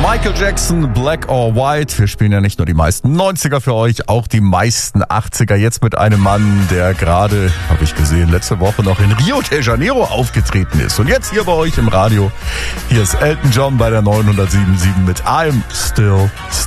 Michael Jackson, Black or White. Wir spielen ja nicht nur die meisten 90er für euch, auch die meisten 80er. Jetzt mit einem Mann, der gerade, habe ich gesehen, letzte Woche noch in Rio de Janeiro aufgetreten ist. Und jetzt hier bei euch im Radio. Hier ist Elton John bei der 907.7 mit I'm Still